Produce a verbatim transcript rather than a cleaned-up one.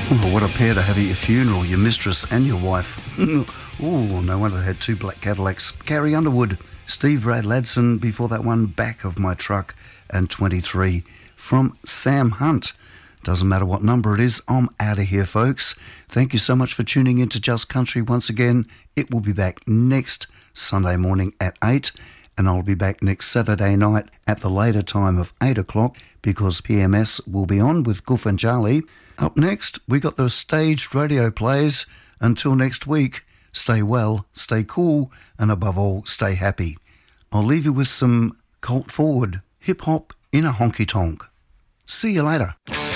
Oh, what a pair to have at your funeral, your mistress and your wife. Oh, no wonder they had two black Cadillacs. Carrie Underwood, Steve Radladson, before that one, Back of My Truck, and twenty-three from Sam Hunt. Doesn't matter what number it is, I'm out of here, folks. Thank you so much for tuning in to Just Country once again. It will be back next Sunday morning at eight, and I'll be back next Saturday night at the later time of eight o'clock because P M S will be on with Goof and Charlie. Up next, we got the staged radio plays. Until next week, stay well, stay cool, and above all, stay happy. I'll leave you with some Colt Forward, hip-hop in a honky-tonk. See you later.